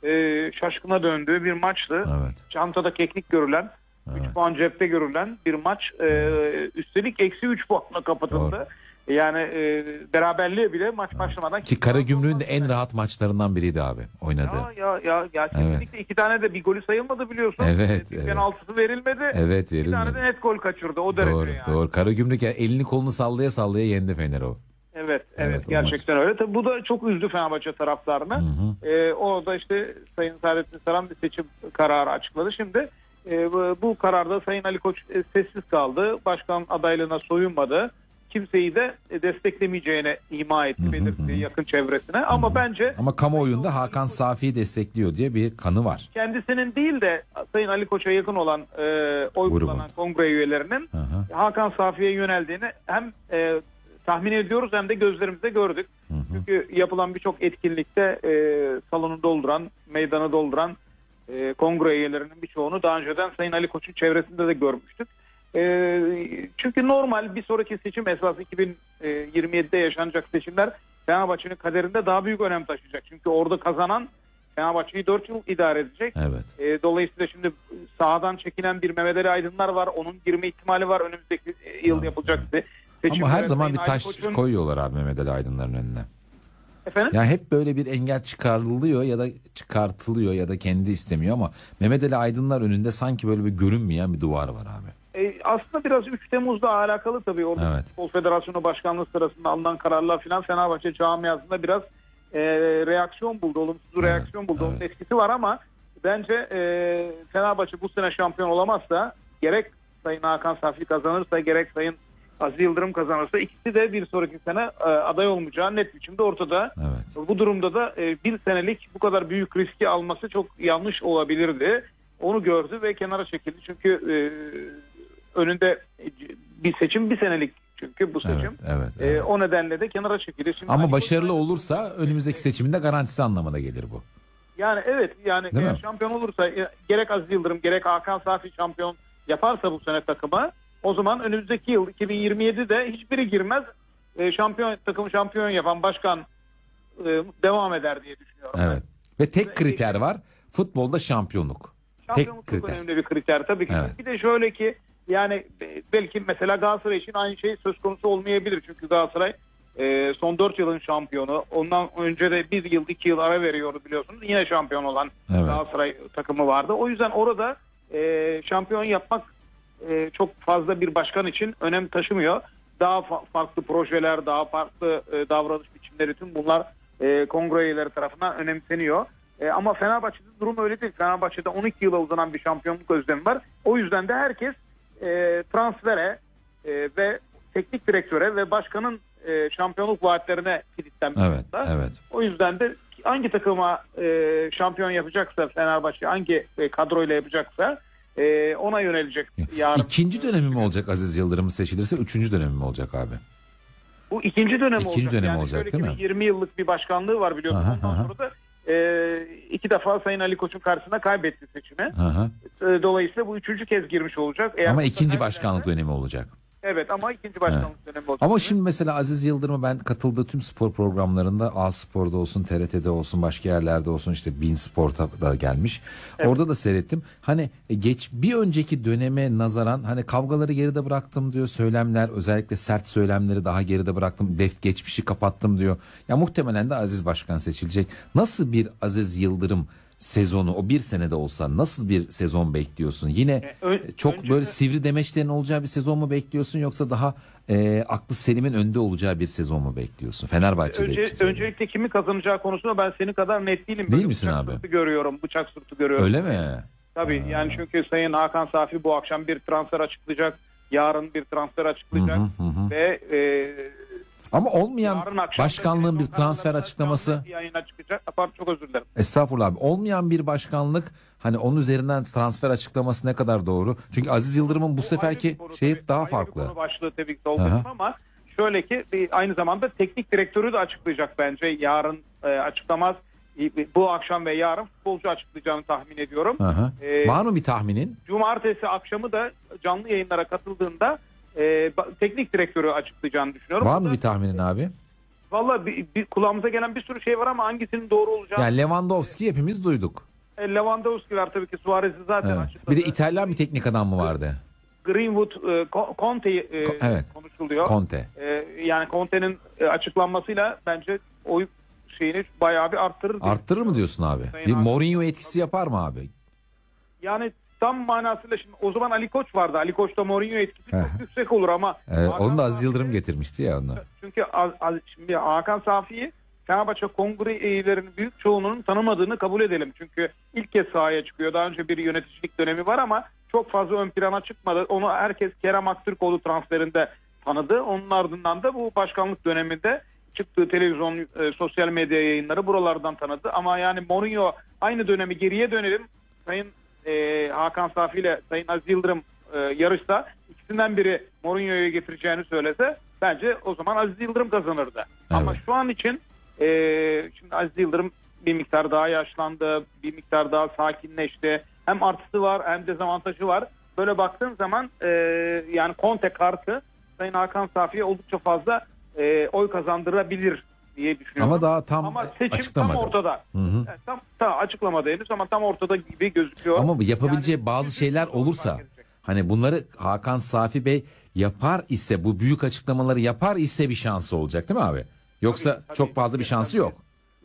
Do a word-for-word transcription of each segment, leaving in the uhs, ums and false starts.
e, şaşkına döndüğü bir maçtı. Evet. Çantada keklik görülen, Evet. üç puan cepte görülen bir maç. E, Evet. Üstelik eksi üç puanla kapatıldı. Doğru. Yani e, beraberliğe bile maç başlamadan. Ki Karagümrük'ün de en rahat maçlarından biriydi abi oynadı. Ya ya ya, ya kesinlikle Evet. iki tane de bir golü sayılmadı biliyorsun. Evet, Bir evet. penaltısı verilmedi. Evet, Bir tane verilmedi. de net gol kaçırdı o derece Doğru, yani. doğru. Karagümrük yani elini kolunu sallaya sallaya yendi Fener'i o. Evet, evet, Evet, gerçekten öyle. Tabii bu da çok üzdü Fenerbahçe taraftarını. Hı hı. Ee, o da işte Sayın Saadettin Saran bir seçim kararı açıkladı. Şimdi e, bu, bu kararda Sayın Ali Koç e, sessiz kaldı. Başkan adaylığına soyunmadı. Kimseyi de e, desteklemeyeceğine ima etti, Hı hı belirtti hı. yakın çevresine. Ama Hı. bence Ama kamuoyunda Hakan Safi'yi destekliyor diye bir kanı var. kendisinin değil de Sayın Ali Koç'a yakın olan e, oy Grubun. kullanan kongre üyelerinin Hı hı. Hakan Safi'ye yöneldiğini hem e, tahmin ediyoruz hem de gözlerimizde gördük. Hı hı. Çünkü yapılan birçok etkinlikte e, salonu dolduran, meydanı dolduran e, kongre üyelerinin birçoğunu daha önceden Sayın Ali Koç'un çevresinde de görmüştük. E, çünkü normal bir sonraki seçim esası iki bin yirmi yedide yaşanacak seçimler Fenerbahçe'nin kaderinde daha büyük önem taşıyacak. Çünkü orada kazanan Fenerbahçe'yi dört yıl idare edecek. Evet. E, dolayısıyla şimdi sahadan çekinen bir Mehmet Ali Aydınlar var. Onun girme ihtimali var önümüzdeki yıl Evet, yapılacak evet. seçimlere. Ama her zaman Sayın bir Ali taş Koç'un- koyuyorlar abi Mehmet Ali Aydınların önüne. Efendim? Yani hep böyle bir engel çıkarılıyor ya da çıkartılıyor ya da kendi istemiyor ama Mehmet Ali Aydınlar önünde sanki böyle bir görünmeyen bir duvar var abi. E, aslında biraz üç Temmuz'da alakalı tabii. Orada Evet. Futbol Federasyonu Başkanlığı sırasında alınan kararlar filan Fenerbahçe camiasında biraz e, reaksiyon buldu. Olumsuz Evet, reaksiyon buldu. Onun evet. etkisi var ama bence e, Fenerbahçe bu sene şampiyon olamazsa gerek Sayın Hakan Safi kazanırsa gerek Sayın Aziz Yıldırım kazanırsa ikisi de bir sonraki sene e, aday olmayacağı net biçimde ortada. Evet. Bu durumda da e, bir senelik bu kadar büyük riski alması çok yanlış olabilirdi. Onu gördü ve kenara çekildi. Çünkü e, önünde bir seçim bir senelik çünkü bu seçim. Evet, evet, E, evet. o nedenle de kenara çekildi. Şimdi Ama Ali başarılı Koç- olursa önümüzdeki seçiminde garantisi anlamına gelir bu. Yani evet yani Değil eğer mi? şampiyon olursa e, gerek Aziz Yıldırım gerek Hakan Safi şampiyon yaparsa bu sene takıma o zaman önümüzdeki yıl iki bin yirmi yedide hiçbiri girmez. E, şampiyon takımı şampiyon yapan başkan e, devam eder diye düşünüyorum. Evet. Ve tek kriter var. Futbolda şampiyonluk. Şampiyonluk Tek çok kriter. önemli bir kriter tabii ki. Evet. Bir de şöyle ki yani belki mesela Galatasaray için aynı şey söz konusu olmayabilir. Çünkü Galatasaray e, son dört yılın şampiyonu. Ondan önce de bir yıl iki yıl ara veriyordu biliyorsunuz. Yine şampiyon olan Evet. Galatasaray takımı vardı. O yüzden orada e, şampiyon yapmak e, çok fazla bir başkan için önem taşımıyor. Daha fa- farklı projeler, daha farklı e, davranış biçimleri tüm bunlar e, kongre üyeleri tarafından önemseniyor. E, ama Fenerbahçe'de durum öyle değil. Fenerbahçe'de on iki yıla uzanan bir şampiyonluk özlemi var. O yüzden de herkes e, transfere e, ve teknik direktöre ve başkanın e, şampiyonluk vaatlerine kilitlenmiş. Evet, durumda. evet. O yüzden de hangi takıma e, şampiyon yapacaksa Fenerbahçe, hangi e, kadroyla yapacaksa e, ona yönelecek yarın. İkinci dönemi mi olacak Aziz Yıldırım seçilirse? Üçüncü dönemi mi olacak abi? Bu ikinci dönem İkinci olacak. dönem yani olacak, şöyle değil ki mi? bir yirmi yıllık bir başkanlığı var biliyorsunuz. Aha, Ondan aha. sonra da e, iki defa Sayın Ali Koç'un karşısına kaybetti seçimi. Hı hı. E, dolayısıyla bu üçüncü kez girmiş olacak. Eğer Ama burada ikinci kaybederse- başkanlık dönemi olacak. Evet ama ikinci başkanlık dönemi olacak. Ama şimdi mesela Aziz Yıldırım'a ben katıldığı tüm spor programlarında A Spor'da olsun, T R T'de olsun, başka yerlerde olsun işte Bein Sport'a da gelmiş. Evet. Orada da seyrettim. Hani geç bir önceki döneme nazaran hani kavgaları geride bıraktım diyor. Söylemler özellikle sert söylemleri daha geride bıraktım. Def geçmişi kapattım diyor. Ya muhtemelen de Aziz Başkan seçilecek. Nasıl bir Aziz Yıldırım sezonu o bir senede olsa nasıl bir sezon bekliyorsun? Yine E, ö- çok önce böyle de- sivri demeçlerin olacağı bir sezon mu bekliyorsun yoksa daha e, aklı selimin önde olacağı bir sezon mu bekliyorsun? Fenerbahçe'de Önce, için söylüyorum. öncelikle kimi kazanacağı konusunda ben senin kadar net değilim. Değil Böyle misin bıçak abi? sırtı görüyorum, bıçak sırtı görüyorum. Öyle mi? Tabii Ha. yani çünkü Sayın Hakan Safi bu akşam bir transfer açıklayacak. Yarın bir transfer açıklayacak. Hı hı, hı hı. Ve e, Ama olmayan yarın akşam başkanlığın bir televizyon transfer kanallarında açıklaması canlı yayına çıkacak. Pardon, çok özür dilerim. estağfurullah abi olmayan bir başkanlık hani onun üzerinden transfer açıklaması ne kadar doğru? Çünkü Aziz Yıldırım'ın bu ayrı seferki bir konu şeyi tabii. daha Ayrı bir farklı. konu başlığı tabii ki de Aha. olmasın ama şöyle ki bir, aynı zamanda teknik direktörü de açıklayacak bence. Yarın e, açıklamaz. Bu akşam ve yarın futbolcu açıklayacağını tahmin ediyorum. Hı hı. Ee, Var mı bir tahminin? Cumartesi akşamı da canlı yayınlara katıldığında e, ba- teknik direktörü açıklayacağını düşünüyorum. Var Bu mı da- bir tahminin abi? Valla bir, bir, kulağımıza gelen bir sürü şey var ama hangisinin doğru olacağını... Yani Lewandowski hepimiz duyduk. E, Lewandowski var tabii ki, Suarez'i zaten Evet. açıkladı. Bir de İtalyan bir teknik adam mı vardı? Greenwood, e, Conte e, evet. konuşuluyor. Conte. E, yani Conte'nin e, açıklanmasıyla bence oy şeyini bayağı bir arttırır. Arttırır mı diyorsun abi? Sayın bir abi. Mourinho etkisi yapar mı abi? Yani tam manasıyla şimdi o zaman Ali Koç vardı. Ali Koç'ta Mourinho etkisi çok yüksek olur ama... Evet, onu da Aziz Safi, Yıldırım getirmişti ya onu. Çünkü az, az, şimdi Hakan Safi'yi Fenerbahçe kongre üyelerinin büyük çoğunun tanımadığını kabul edelim. Çünkü ilk kez sahaya çıkıyor. Daha önce bir yöneticilik dönemi var ama çok fazla ön plana çıkmadı. Onu herkes Kerem Aktürkoğlu transferinde tanıdı. Onun ardından da bu başkanlık döneminde çıktığı televizyon, e, sosyal medya yayınları buralardan tanıdı. Ama yani Mourinho, aynı dönemi geriye dönelim. Sayın e, Hakan Safi ile Sayın Aziz Yıldırım e, yarışsa, ikisinden biri Mourinho'yu getireceğini söylese bence o zaman Aziz Yıldırım kazanırdı. Evet. Ama şu an için e, şimdi Aziz Yıldırım bir miktar daha yaşlandı, bir miktar daha sakinleşti. Hem artısı var hem dezavantajı var. Böyle baktığın zaman e, yani Conte kartı Sayın Hakan Safi'ye oldukça fazla e, oy kazandırabilir diye düşünüyorum. Ama daha tam ama seçim açıklamadı. tam ortada. Hı hı. Yani tam, tam açıklamadı henüz ama tam ortada gibi gözüküyor. Ama yapabileceği yani, bazı şeyler olursa, hani bunları Hakan Safi Bey yapar ise, bu büyük açıklamaları yapar ise bir şansı olacak değil mi abi? Yoksa tabii, tabii, çok fazla bir şansı yok.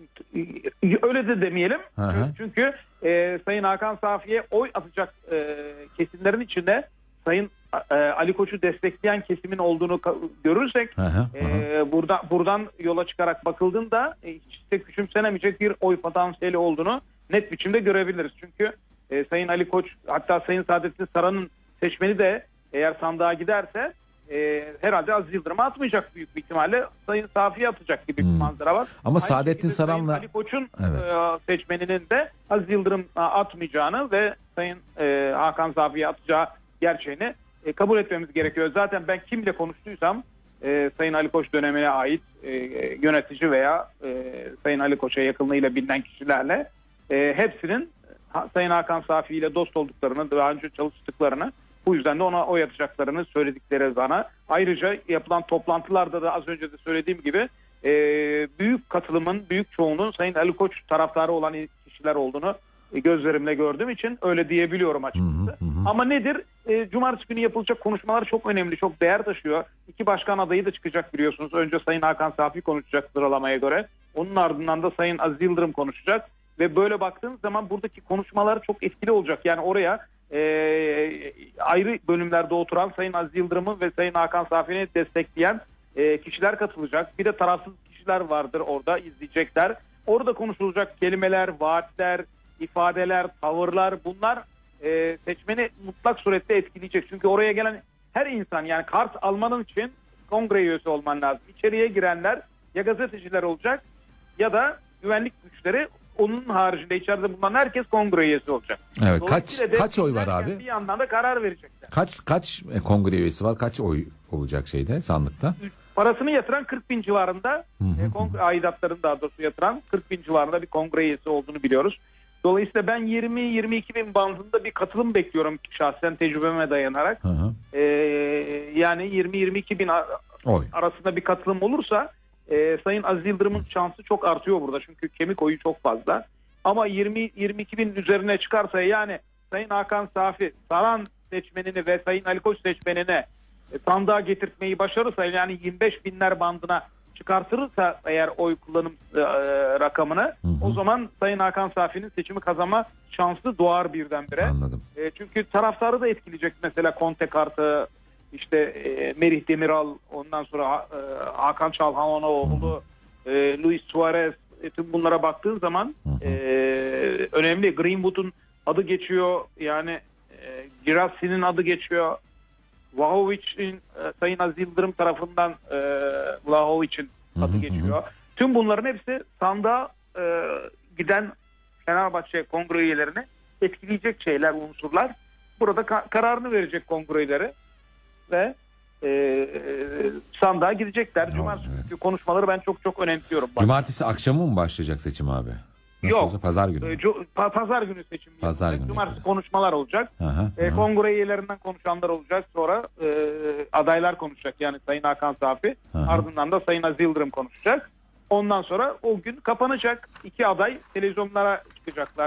Öyle de demeyelim. Hı hı. Çünkü e, Sayın Hakan Safi'ye oy atacak e, kesimlerin içinde Sayın e, Ali Koç'u destekleyen kesimin olduğunu görürsek, hı hı, hı. E, burada buradan yola çıkarak bakıldığında e, hiç de küçümsenemeyecek bir oy potansiyeli olduğunu net biçimde görebiliriz. Çünkü e, Sayın Ali Koç, hatta Sayın Saadettin Saran'ın seçmeni de eğer sandığa giderse e, herhalde Aziz Yıldırım'a atmayacak, büyük bir ihtimalle Sayın Safi'ye atacak gibi hmm. bir manzara var. Ama aynı Saadettin Saran'la Ali Koç'un evet. e, seçmeninin de Aziz Yıldırım'a atmayacağını ve Sayın e, Hakan Safi'ye atacağı gerçeğini e, kabul etmemiz gerekiyor. Zaten ben kimle konuştuysam e, Sayın Ali Koç dönemine ait e, yönetici veya e, Sayın Ali Koç'a yakınlığıyla bilinen kişilerle e, hepsinin ha, Sayın Hakan Safi ile dost olduklarını, daha önce çalıştıklarını, bu yüzden de ona oy atacaklarını söyledikleri bana. Ayrıca yapılan toplantılarda da az önce de söylediğim gibi e, büyük katılımın, büyük çoğunluğun Sayın Ali Koç taraftarı olan kişiler olduğunu e, gözlerimle gördüğüm için öyle diyebiliyorum açıkçası. Hı hı hı. Ama nedir? E, Cumartesi günü yapılacak konuşmalar çok önemli, çok değer taşıyor. İki başkan adayı da çıkacak biliyorsunuz. Önce Sayın Hakan Safi konuşacak sıralamaya göre. Onun ardından da Sayın Aziz Yıldırım konuşacak. Ve böyle baktığınız zaman buradaki konuşmalar çok etkili olacak. Yani oraya e, ayrı bölümlerde oturan Sayın Aziz Yıldırım'ı ve Sayın Hakan Safi'ni destekleyen e, kişiler katılacak. Bir de tarafsız kişiler vardır orada, izleyecekler. Orada konuşulacak kelimeler, vaatler, ifadeler, tavırlar, bunlar e, seçmeni mutlak surette etkileyecek. Çünkü oraya gelen her insan, yani kart almanın için kongre üyesi olman lazım. İçeriye girenler ya gazeteciler olacak ya da güvenlik güçleri. Onun haricinde içeride bulunan herkes kongre üyesi olacak. Evet, kaç kaç oy var abi? Bir yandan da karar verecekler. Kaç kaç kongre üyesi var? Kaç oy olacak şeyde, sandıkta? Parasını yatıran kırk bin civarında, hı hı. e, kongre aidatlarını daha doğrusu yatıran kırk bin civarında bir kongre üyesi olduğunu biliyoruz. Dolayısıyla ben yirmi yirmi iki bin bandında bir katılım bekliyorum şahsen, tecrübeme dayanarak. Hı hı. E, yani yirmi yirmi iki bin oy arasında bir katılım olursa Ee, Sayın Aziz Yıldırım'ın şansı çok artıyor burada. Çünkü kemik oyu çok fazla. Ama yirmi yirmi iki bin üzerine çıkarsa, yani Sayın Hakan Safi Saran seçmenini ve Sayın Ali Koç seçmenine e, sandığa getirtmeyi başarırsa, yani yirmi beş binler bandına çıkartırırsa eğer oy kullanım e, rakamını, hı hı. o zaman Sayın Hakan Safi'nin seçimi kazanma şansı doğar birdenbire. Anladım. E, çünkü taraftarı da etkileyecek, mesela Conte kartı, İşte e, Merih Demiral, ondan sonra e, Hakan Çalhanoğlu, e, Luis Suarez, e, tüm bunlara baktığın zaman e, önemli. Greenwood'un adı geçiyor, yani e, Girassi'nin adı geçiyor. Vlahovic'in, e, Sayın Aziz Yıldırım tarafından e, Vlahovic'in adı geçiyor. Tüm bunların hepsi sandığa e, giden Fenerbahçe kongre üyelerini etkileyecek şeyler, unsurlar. Burada ka- kararını verecek kongre üyeleri ve e, sandığa gidecekler. Cumartesi evet. konuşmaları ben çok çok önemsiyorum. Cumartesi akşamı mı başlayacak seçim abi? Nasıl Yok. Olsa, pazar günü. E, cu- pa- pazar günü seçim. Pazar günü. Cumartesi konuşmalar olacak. Aha, e, aha. Kongre üyelerinden konuşanlar olacak. Sonra e, adaylar konuşacak. Yani Sayın Hakan Safi. Aha. Ardından da Sayın Aziz Yıldırım konuşacak. Ondan sonra o gün kapanacak. İki aday televizyonlara çıkacaklar.